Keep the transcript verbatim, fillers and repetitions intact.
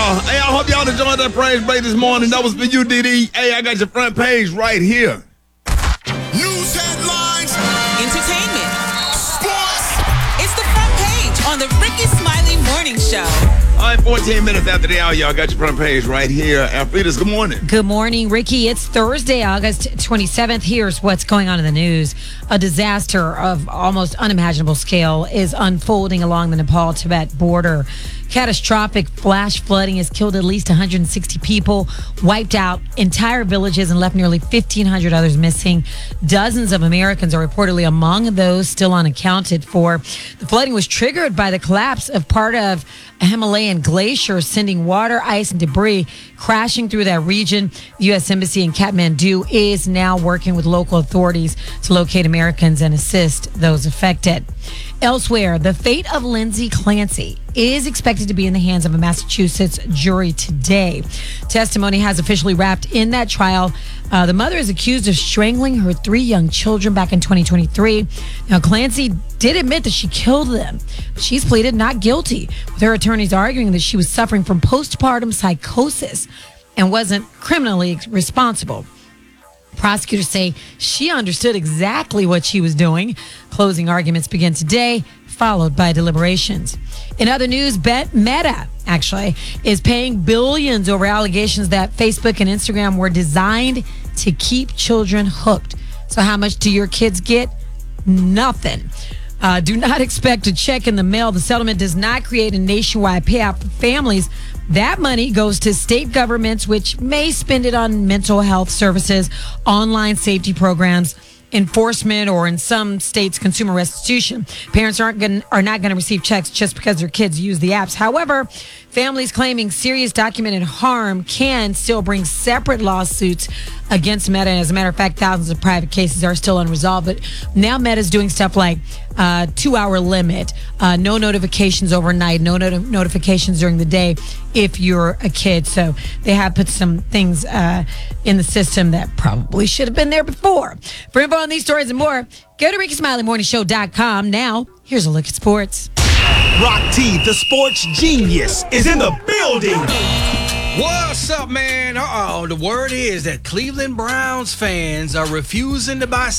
y'all. Hey, I hope y'all enjoyed that praise break this morning. That was for you, D D. Hey, I got your front page right here. News headlines. Entertainment. Sports. It's the front page on the Ricky Smiley Morning Show. All right, fourteen minutes after the hour, y'all got your front page right here. Alfreda's, good morning. Good morning, Ricky. It's Thursday, August twenty-seventh. Here's what's going on in the news. A disaster of almost unimaginable scale is unfolding along the Nepal-Tibet border. Catastrophic flash flooding has killed at least one hundred sixty people, wiped out entire villages, and left nearly fifteen hundred others missing. Dozens of Americans are reportedly among those still unaccounted for. The flooding was triggered by the collapse of part of a Himalayan glacier, sending water, ice, and debris crashing through that region. The U S Embassy in Kathmandu is now working with local authorities to locate Americans and assist those affected. Elsewhere, the fate of Lindsay Clancy is expected to be in the hands of a Massachusetts jury today. Testimony has officially wrapped in that trial. Uh, the mother is accused of strangling her three young children back in twenty twenty-three. Now, Clancy did admit that she killed them, but she's pleaded not guilty, with her attorneys arguing that she was suffering from postpartum psychosis and wasn't criminally responsible. Prosecutors say she understood exactly what she was doing. Closing arguments begin today, followed by deliberations. In other news, Bet Meta actually is paying billions over allegations that Facebook and Instagram were designed to keep children hooked. So how much do your kids get? Nothing. Uh, do not expect a check in the mail. The settlement does not create a nationwide payout for families. That money goes to state governments, which may spend it on mental health services, online safety programs, enforcement, or in some states, consumer restitution. Parents aren't going are not going to receive checks just because their kids use the apps. However, families claiming serious documented harm can still bring separate lawsuits against Meta. As a matter of fact, thousands of private cases are still unresolved. But now Meta's doing stuff like uh, two-hour limit, uh, no notifications overnight, no not- notifications during the day if you're a kid. So they have put some things uh, in the system that probably should have been there before. For info on these stories and more, go to Ricky Smiley Morning Show dot com. Now, here's a look at sports. Rock T, the sports genius, is in the building. What's up, man? Uh-oh, the word is that Cleveland Browns fans are refusing to buy